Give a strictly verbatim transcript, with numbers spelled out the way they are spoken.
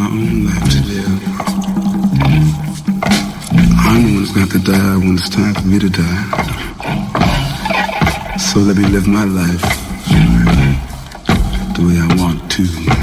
own life to live. I'm the one who's got to die when it's time for me to die. So let me live my life the way I want to.